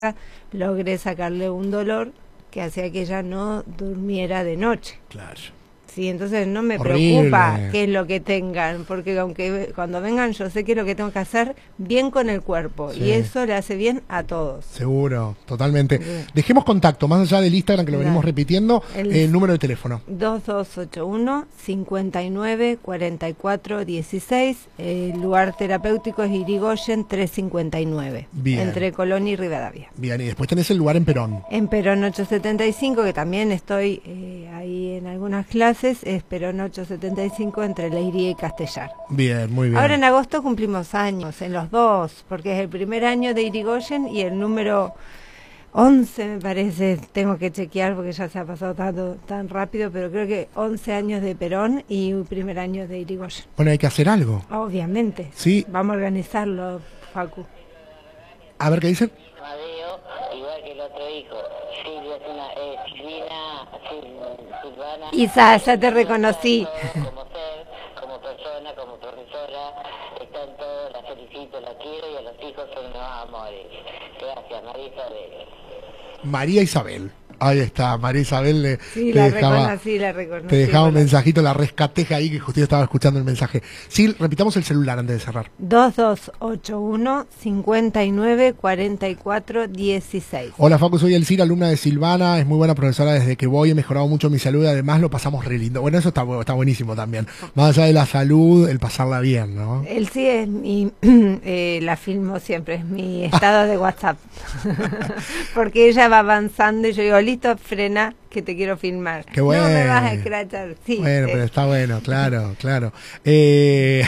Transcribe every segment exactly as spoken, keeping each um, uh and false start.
logré sacarle un dolor que hacía que ella no durmiera de noche. Claro. Sí, entonces no me Horrible. preocupa qué es lo que tengan, porque aunque cuando vengan yo sé qué es lo que tengo que hacer bien con el cuerpo, sí. Y eso le hace bien a todos. Seguro, totalmente. Sí. Dejemos contacto, más allá del Instagram que lo venimos Dale. repitiendo, el, el número de teléfono. dos dos ocho uno, cinco nueve, cuatro cuatro uno seis, el lugar terapéutico es Irigoyen trescientos cincuenta y nueve, Bien. Entre Colón y Rivadavia. Bien, y después tenés el lugar en Perón. En Perón ochocientos setenta y cinco, que también estoy eh, ahí en algunas clases, es Perón ochocientos setenta y cinco entre Leiría y Castellar. Bien, muy bien. Ahora en agosto cumplimos años, en los dos, porque es el primer año de Irigoyen y el número once me parece, tengo que chequear porque ya se ha pasado tanto, tan rápido, pero creo que once años de Perón y un primer año de Irigoyen. Bueno, hay que hacer algo. Obviamente. Sí. Vamos a organizarlo, Facu. A ver, ¿qué dicen? Amadeo, igual que el otro hijo. Silvia es una, eh, Silvina, Sil, Silvana. Isa, ya te reconocí. Como ser, como persona, como profesora, está en todo, la felicito, la quiero y a los hijos son unos amores. Gracias, María Isabel. María Isabel. Ahí está, María Isabel le, Sí, te la dejaba, reconocí, la reconocí. te dejaba un hola. mensajito, la rescateja ahí que justo estaba escuchando el mensaje. Sí, repitamos el celular antes de cerrar. dos dos ocho uno, cinco nueve, cuatro cuatro uno seis. Hola Facu, soy Elcira, alumna de Silvana, es muy buena profesora desde que voy, he mejorado mucho mi salud y además lo pasamos re lindo. Bueno, eso está, está buenísimo también. Más allá de la salud, el pasarla bien, ¿no? El sí es mi, eh, la filmo siempre, es mi estado de WhatsApp. Porque ella va avanzando y yo digo, listo, frena, que te quiero filmar. Qué bueno. No me vas a escrachar. Sí, bueno, eh. pero está bueno, claro, claro. Eh...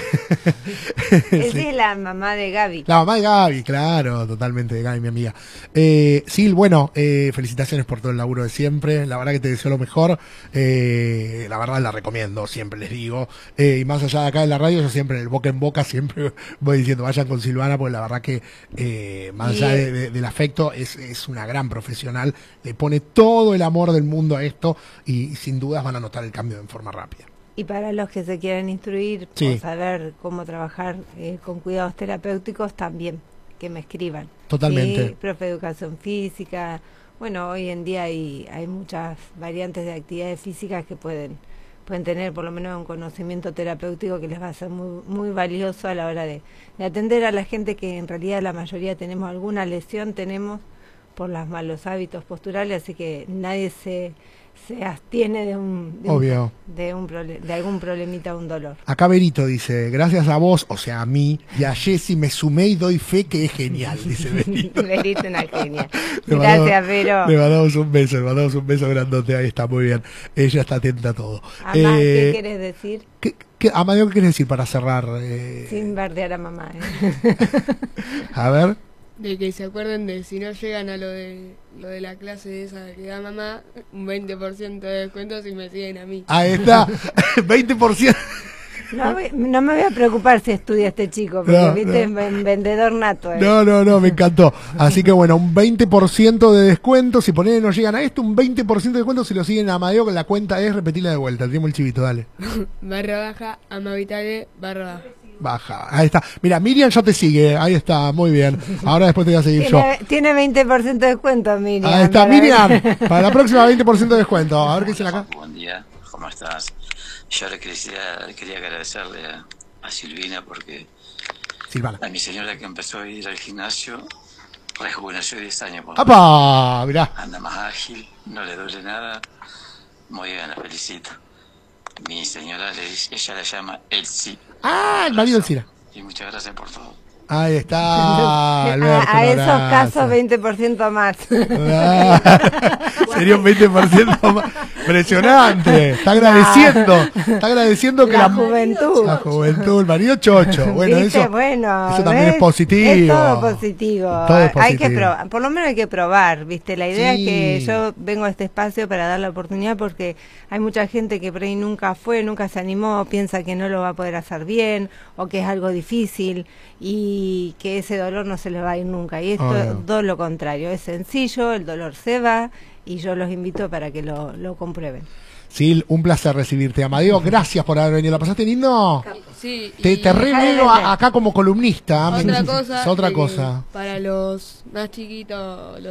Es sí. la mamá de Gaby. La mamá de Gaby, claro, totalmente de Gaby, mi amiga. Eh, Sil, bueno, eh, felicitaciones por todo el laburo de siempre. La verdad que te deseo lo mejor. Eh, la verdad la recomiendo, siempre les digo. Eh, y más allá de acá de la radio, yo siempre, el boca en boca, siempre voy diciendo, vayan con Silvana, porque la verdad que eh, más allá de, de, del afecto, es, es una gran profesional. Le pone todo el amor del mundo a esto y, y sin dudas van a notar el cambio en forma rápida. Y para los que se quieran instruir sí. o saber cómo trabajar eh, con cuidados terapéuticos, también que me escriban. Totalmente. Sí, profe de educación física. Bueno, hoy en día hay, hay muchas variantes de actividades físicas que pueden, pueden tener por lo menos un conocimiento terapéutico que les va a ser muy, muy valioso a la hora de, de atender a la gente que en realidad la mayoría tenemos alguna lesión, tenemos por los malos hábitos posturales, así que nadie se... se abstiene de un, de, Obvio. Un, de, un prole, de algún problemita o un dolor. Acá Berito dice, gracias a vos, o sea a mí, y a Jessy me sumé y doy fe que es genial, dice Berito. Berito una genia. Le Gracias, Vero. Le mandamos un beso, le mandamos un beso grandote, ahí está, muy bien. Ella está atenta a todo. Amá, eh, ¿qué quieres decir? ¿qué, qué, Amadeo, ¿qué quieres decir para cerrar? Eh... Sin bardear a mamá. ¿eh? A ver. De que se acuerden de si no llegan a lo de lo de la clase esa que da mamá, un veinte por ciento de descuento si me siguen a mí. Ahí está, veinte por ciento. No, no me voy a preocupar si estudia este chico, porque no, viste, no. es vendedor nato. ¿eh? No, no, no, me encantó. Así que bueno, un veinte por ciento de descuento, si ponen no llegan a esto, un veinte por ciento de descuento si lo siguen a Amadeo, que la cuenta es repetirla de vuelta, tenemos el chivito, dale. Barra baja, amavitale, barra baja. Baja, ahí está. Mira, Miriam ya te sigue, ahí está, muy bien. Ahora después te voy a seguir tiene, yo. Tiene veinte por ciento de descuento, Miriam. Ahí está, Miriam. Para la próxima, veinte por ciento de descuento. A ver qué dicen acá. Buen día, ¿cómo estás? Yo le quería, quería agradecerle a, a Silvina porque Silvana. A mi señora que empezó a ir al gimnasio rejuveneció diez años. ¡Apa! Mirá. Anda más ágil, no le duele nada. Muy bien, la felicito. Mi señora, le dice, ella la llama Elsie. Ah, el marido de Elcira. Y muchas gracias por todo. Ahí está, Alberto. A, a esos casos veinte por ciento más. Sería un veinte por ciento más. Impresionante. Está agradeciendo. Está agradeciendo que la, la juventud. La juventud, el marido chocho. Bueno, eso, bueno, eso también ¿ves? es positivo. Es todo positivo. Todo es positivo. Hay que probar, por lo menos hay que probar, ¿viste? La idea sí. es que yo vengo a este espacio para dar la oportunidad porque hay mucha gente que por ahí nunca fue, nunca se animó, piensa que no lo va a poder hacer bien o que es algo difícil y que ese dolor no se le va a ir nunca. Y esto es todo lo contrario, es sencillo, el dolor se va y yo los invito para que lo, lo comprueben. Sí, un placer recibirte, Amadeo. Gracias por haber venido. ¿La pasaste lindo? Carlos. Sí, Te, y te re Deja de veo a- vender. acá como columnista. otra me- cosa, es otra de que cosa. para los más chiquitos,